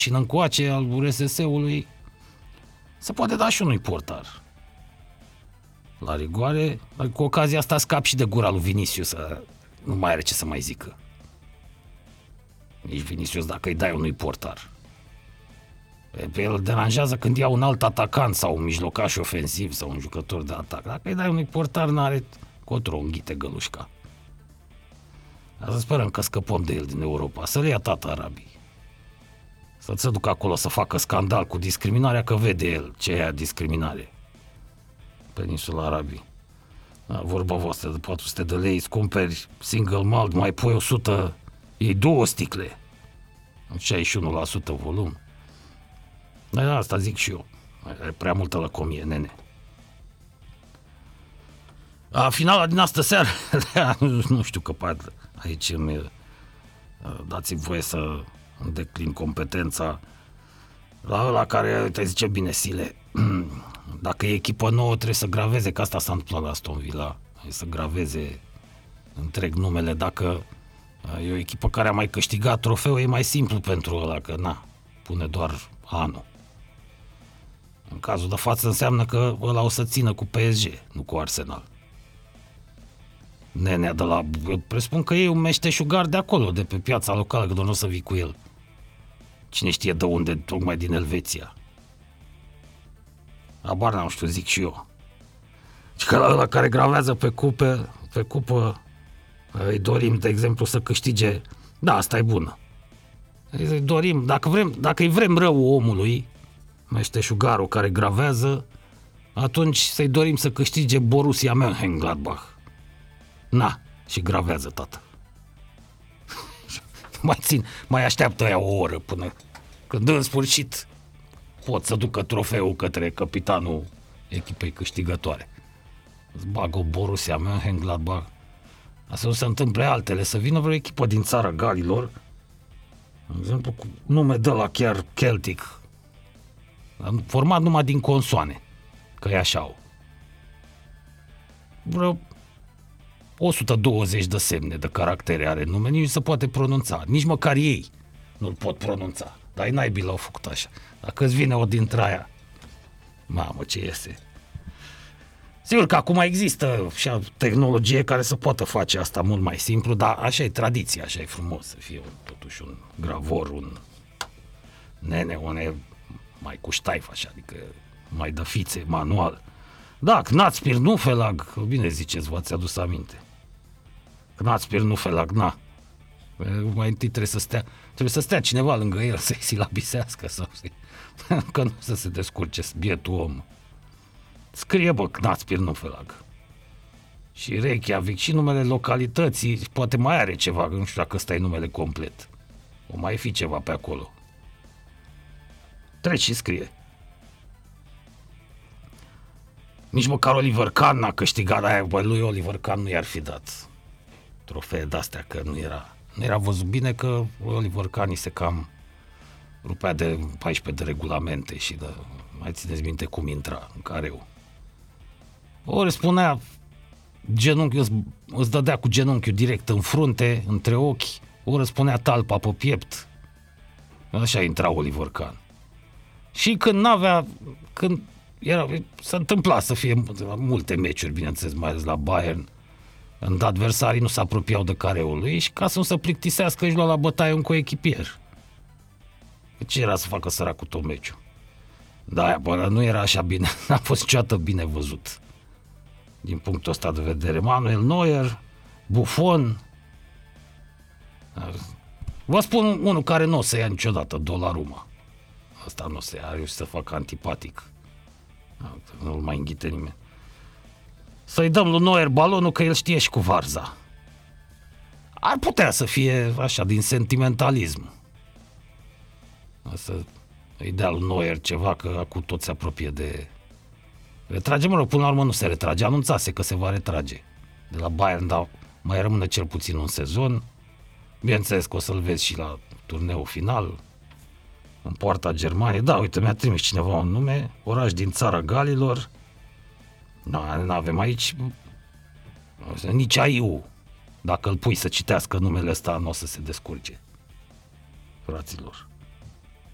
încoace al RSS-ului, se poate da și unui portar. La rigoare, cu ocazia asta scap și de gura lui Vinicius, nu mai are ce să mai zică. Nici Vinicius dacă îi dai unui portar. Pe el deranjează când ia un alt atacant sau un mijlocaș ofensiv sau un jucător de atac. Dacă îi dai unui portar, n-are cotro, înghite gălușca. Să sperăm că scăpăm de el din Europa. Să le ia tata arabii. Să se ducă acolo să facă scandal cu discriminarea, că vede el ce e discriminare. Peninsula Arabii. Vorba voastră, de 400 de lei îți cumperi single malt, mai pui 100, iei 2 sticle. 61% volum. Dar asta zic și eu. Are prea multă lăcomie, nene. Finala din astă seară, nu știu că aici dați-mi voie să declin competența la care te zice bine, Sile. Dacă e echipă nouă, trebuie să graveze, că asta s-a întâmplat la Aston Villa, să graveze întreg numele. Dacă e o echipă care a mai câștigat trofeu, e mai simplu pentru ăla, că pune doar anul. În cazul de față înseamnă că ăla o să țină cu PSG, nu cu Arsenal. Nenea de la... Eu presupun că e un meșteșugar de acolo, de pe piața locală, că doar nu o să vii cu el. Cine știe de unde, tocmai din Elveția. Abar n-am, știu, zic și eu. Și că ăla care gravează pe cupă, îi dorim, de exemplu, să câștige. Da, asta e bună. Îi dorim, dacă îi vrem rău omului, meșteșugarul care gravează, atunci să-i dorim să câștige Borussia Mönchengladbach. Și gravează, tată. mai așteaptă aia o oră până când în sfârșit pot să ducă trofeul către capitanul echipei câștigătoare. Îți bagă Borussia Mönchengladbach. Asta nu se întâmple altele, să vină vreo echipă din țara Galilor, de exemplu, cu nume de la chiar celtic, format numai din consoane, că e așa. Vreo 120 de semne de caractere are nume, nici nu se poate pronunța, nici măcar ei nu-l pot pronunța, dar ei naibii l-au făcut așa. Dacă îți vine o dintre aia, mamă, ce iese. Sigur că acum există și tehnologie care să poată face asta mult mai simplu, dar așa e tradiția, așa e frumos să fie totuși un gravor, un nene mai cu ștaif așa, adică mai de fițe, manual. Da, Knatzpir Nufelag, bine ziceți, v-ați adus aminte. Knatzpir Nufelag, mai întâi trebuie să stea cineva lângă el să-i silabisească sau că nu să se descurce bietul om. Scrie, Knatzpir Nufelag. Și Reykjavik și numele localității, poate mai are ceva, nu știu dacă ăsta e numele complet. O mai fi ceva pe acolo. Treci și scrie. Nici măcar Oliver Kahn n-a câștigat aia, lui Oliver Kahn nu i-ar fi dat trofee de-astea, că nu era văzut bine, că Oliver Kahn se cam rupea de 14 de regulamente și mai țineți minte cum intra în careu. Ori spunea genunchiul, îți dădea cu genunchiul direct în frunte, între ochi, ori spunea talpa pe piept. Așa intra Oliver Kahn. Și când se întâmpla să fie multe meciuri, bineînțeles, mai ales la Bayern, când adversarii nu se apropiau de careul lui și ca să nu se plictisească își lua la bătaie un coechipier. Ce era să facă săracul tot meciul? Da, nu era așa bine, n-a fost niciodată bine văzut. Din punctul ăsta de vedere. Manuel Neuer, Buffon. Vă spun unul care nu o să ia niciodată, Donnarumma. Asta nu o să ia, are să facă antipatic. Nu-l mai înghite nimeni. Să-i dăm lui Neuer balonul, că el știe și cu varza. Ar putea să fie așa, din sentimentalism. Să îi dea lui Neuer ceva, că acum tot se apropie de... Retrage, până la urmă nu se retrage. Anunțase că se va retrage de la Bayern, dar mai rămâne cel puțin un sezon. Bineînțeles că o să-l vezi și la turneul final, în poarta Germaniei. Da, uite, mi-a trimis cineva un nume, oraș din țara Galilor. N-avem aici nici AIU. Dacă îl pui să citească numele ăsta, nu o să se descurce, fraților.